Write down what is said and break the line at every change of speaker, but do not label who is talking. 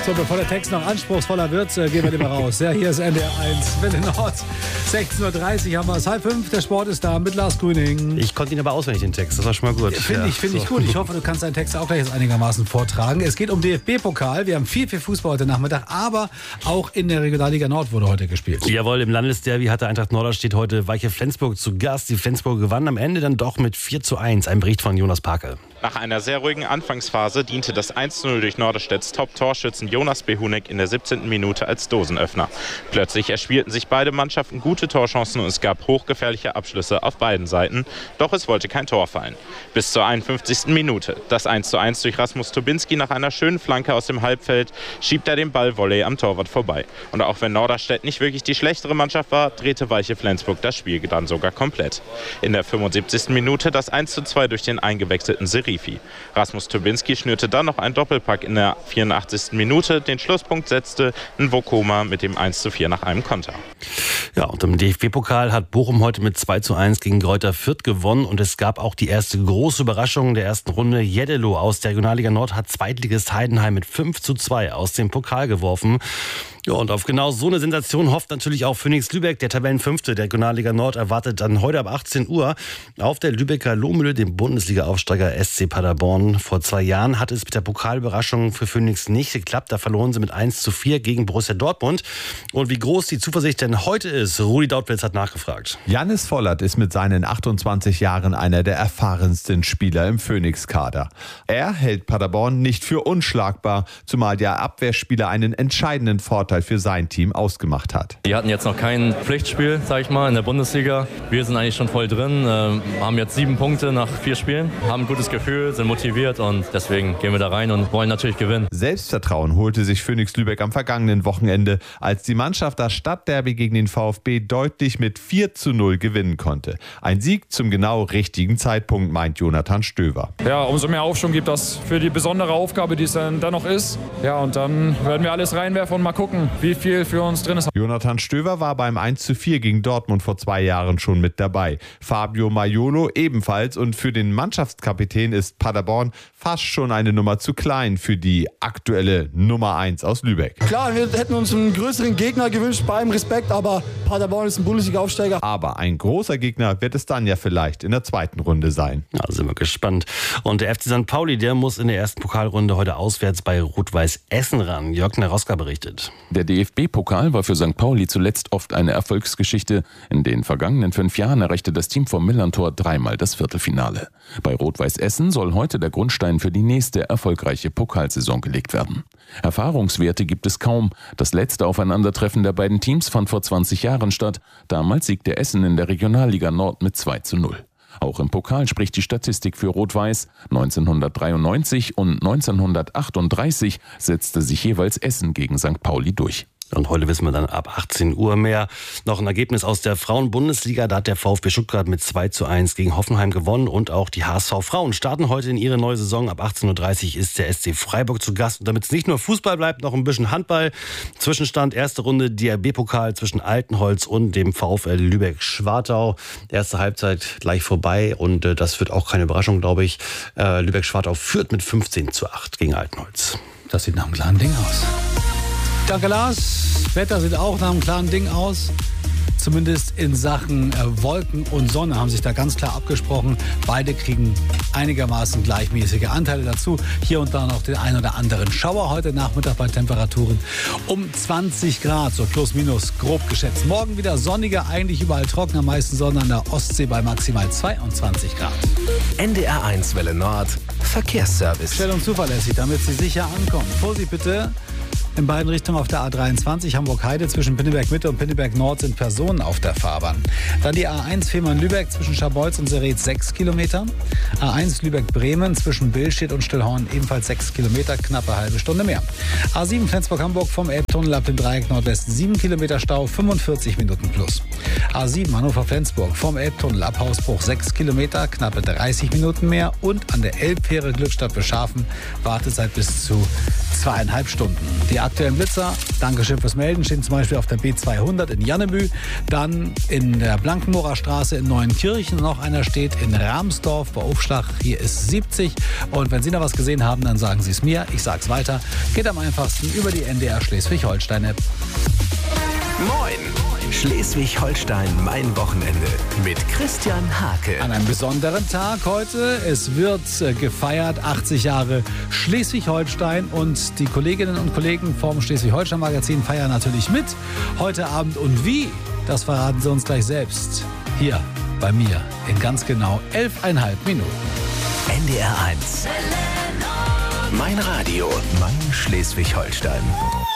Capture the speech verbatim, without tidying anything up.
So, bevor der Text noch anspruchsvoller wird, äh, gehen wir den mal raus. Ja, hier ist N D R eins, Welle Nord. sechzehn Uhr dreißig haben wir es. Halb fünf, der Sport ist da mit Lars Grüning.
Ich konnte ihn aber auswendig, den Text. Das war schon mal gut.
Finde
ja,
ich, find
so.
ich gut. Ich hoffe, du kannst deinen Text auch gleich jetzt einigermaßen vortragen. Es geht um D F B-Pokal. Wir haben viel, viel Fußball heute Nachmittag, aber auch in der Regionalliga Nord wurde heute gespielt.
Jawohl, im Landesderby hatte Eintracht Norderstedt heute Weiche Flensburg zu Gast. Die Flensburger gewannen am Ende dann doch mit vier zu eins. Ein Bericht von Jonas Parke.
Nach einer sehr ruhigen Anfangsphase diente das eins zu null durch Norderstedts Top-Torschützen Jonas Behunek in der siebzehnten Minute als Dosenöffner. Plötzlich erspielten sich beide Mannschaften gute Torchancen und es gab hochgefährliche Abschlüsse auf beiden Seiten. Doch es wollte kein Tor fallen. Bis zur einundfünfzigsten Minute. Das eins zu eins durch Rasmus Tobinski nach einer schönen Flanke aus dem Halbfeld schiebt er den Ball Volley am Torwart vorbei. Und auch wenn Norderstedt nicht wirklich die schlechtere Mannschaft war, drehte Weiche Flensburg das Spiel dann sogar komplett. In der fünfundsiebzigsten Minute das eins zu zwei durch den eingewechselten Serifi. Rasmus Tobinski schnürte dann noch einen Doppelpack in der vierundachtzigsten Minute. Den Schlusspunkt setzte Nwokoma mit dem eins zu vier nach einem Konter.
Ja, und im D F B-Pokal hat Bochum heute mit zwei zu eins gegen Greuther Fürth gewonnen. Und es gab auch die erste große Überraschung der ersten Runde. Jeddelo aus der Regionalliga Nord hat Zweitligist Heidenheim mit fünf zu zwei aus dem Pokal geworfen. Ja, und auf genau so eine Sensation hofft natürlich auch Phoenix Lübeck, der Tabellenfünfte der Regionalliga Nord, erwartet dann heute ab achtzehn Uhr auf der Lübecker Lohmühle den Bundesliga-Aufsteiger S C Paderborn. Vor zwei Jahren hat es mit der Pokalüberraschung für Phoenix nicht geklappt. Da verloren sie mit eins zu vier gegen Borussia Dortmund. Und wie groß die Zuversicht denn heute ist, Rudi Dautwitz hat nachgefragt.
Jannis Vollert ist mit seinen achtundzwanzig Jahren einer der erfahrensten Spieler im Phoenix-Kader. Er hält Paderborn nicht für unschlagbar, zumal der Abwehrspieler einen entscheidenden Vorteil für sein Team ausgemacht hat.
Die hatten jetzt noch kein Pflichtspiel, sag ich mal, in der Bundesliga. Wir sind eigentlich schon voll drin, äh, haben jetzt sieben Punkte nach vier Spielen, haben ein gutes Gefühl, sind motiviert und deswegen gehen wir da rein und wollen natürlich gewinnen.
Selbstvertrauen holte sich Phoenix Lübeck am vergangenen Wochenende, als die Mannschaft das Stadtderby gegen den VfB deutlich mit vier zu null gewinnen konnte. Ein Sieg zum genau richtigen Zeitpunkt, meint Jonathan Stöver.
Ja, umso mehr Aufschwung gibt das für die besondere Aufgabe, die es dann, dann noch ist. Ja, und dann werden wir alles reinwerfen und mal gucken, wie viel für uns drin ist.
Jonathan Stöver war beim eins zu vier gegen Dortmund vor zwei Jahren schon mit dabei. Fabio Maiolo ebenfalls, und für den Mannschaftskapitän ist Paderborn fast schon eine Nummer zu klein für die aktuelle Nummer eins aus Lübeck.
Klar, wir hätten uns einen größeren Gegner gewünscht, beim Respekt, aber Paderborn ist ein Bundesliga-Aufsteiger.
Aber ein großer Gegner wird es dann ja vielleicht in der zweiten Runde sein.
Ja, sind wir gespannt. Und der F C Sankt Pauli, der muss in der ersten Pokalrunde heute auswärts bei Rot-Weiß Essen ran. Jörg Neroska berichtet.
Der D F B-Pokal war für Sankt Pauli zuletzt oft eine Erfolgsgeschichte. In den vergangenen fünf Jahren erreichte das Team vom Millerntor dreimal das Viertelfinale. Bei Rot-Weiß Essen soll heute der Grundstein für die nächste erfolgreiche Pokalsaison gelegt werden. Erfahrungswerte gibt es kaum. Das letzte Aufeinandertreffen der beiden Teams fand vor zwanzig Jahren statt. Damals siegte Essen in der Regionalliga Nord mit zwei zu null. Auch im Pokal spricht die Statistik für Rot-Weiß. neunzehnhundertdreiundneunzig und neunzehnhundertachtunddreißig setzte sich jeweils Essen gegen Sankt Pauli durch.
Und heute wissen wir dann ab achtzehn Uhr mehr. Noch ein Ergebnis aus der Frauen-Bundesliga. Da hat der VfB Stuttgart mit zwei zu eins gegen Hoffenheim gewonnen. Und auch die H S V-Frauen starten heute in ihre neue Saison. Ab achtzehn Uhr dreißig ist der S C Freiburg zu Gast. Und damit es nicht nur Fußball bleibt, noch ein bisschen Handball. Zwischenstand, erste Runde D R B-Pokal zwischen Altenholz und dem VfL Lübeck-Schwartau. Erste Halbzeit gleich vorbei. Und äh, das wird auch keine Überraschung, glaube ich. Äh, Lübeck-Schwartau führt mit fünfzehn zu acht gegen Altenholz.
Das sieht nach einem klaren Ding aus. Danke, Lars. Wetter sieht auch nach einem klaren Ding aus. Zumindest in Sachen äh, Wolken und Sonne haben sich da ganz klar abgesprochen. Beide kriegen einigermaßen gleichmäßige Anteile dazu. Hier und da noch den einen oder anderen Schauer. Heute Nachmittag bei Temperaturen um zwanzig Grad, so plus minus grob geschätzt. Morgen wieder sonniger, eigentlich überall trocken, am meisten Sonne an der Ostsee bei maximal zweiundzwanzig Grad.
N D R eins Welle Nord, Verkehrsservice.
Schnell und zuverlässig, damit Sie sicher ankommen. Vorsicht bitte. In beiden Richtungen auf der A dreiundzwanzig Hamburg-Heide zwischen Pinneberg-Mitte und Pinneberg-Nord sind Personen auf der Fahrbahn. Dann die A eins Fehmarn-Lübeck zwischen Scharbeutz und Seretz sechs Kilometer. A eins Lübeck-Bremen zwischen Billstedt und Stillhorn ebenfalls sechs Kilometer, knappe halbe Stunde mehr. A sieben Flensburg-Hamburg vom Elbtunnel ab dem Dreieck Nordwest sieben Kilometer Stau, fünfundvierzig Minuten plus. A sieben Hannover-Flensburg vom Elbtunnel ab Hausbruch sechs Kilometer, knappe dreißig Minuten mehr. Und an der Elbfähre Glückstadt Beschafen wartet seit bis zu zweieinhalb Stunden. Die A aktuellen Blitzer, Dankeschön fürs Melden, stehen zum Beispiel auf der B zweihundert in Jannebü, dann in der Blankenmorer Straße in Neuenkirchen, noch einer steht in Ramsdorf bei Aufschlag, hier ist siebzig. Und wenn Sie noch was gesehen haben, dann sagen Sie es mir, ich sag's weiter. Geht am einfachsten über die N D R Schleswig-Holstein-App.
Moin! Schleswig-Holstein, mein Wochenende mit Christian Hake.
An einem besonderen Tag heute. Es wird äh, gefeiert, achtzig Jahre Schleswig-Holstein. Und die Kolleginnen und Kollegen vom Schleswig-Holstein-Magazin feiern natürlich mit. Heute Abend und wie, das verraten sie uns gleich selbst. Hier bei mir in ganz genau elfeinhalb Minuten.
N D R eins. Mein Radio, mein Schleswig-Holstein.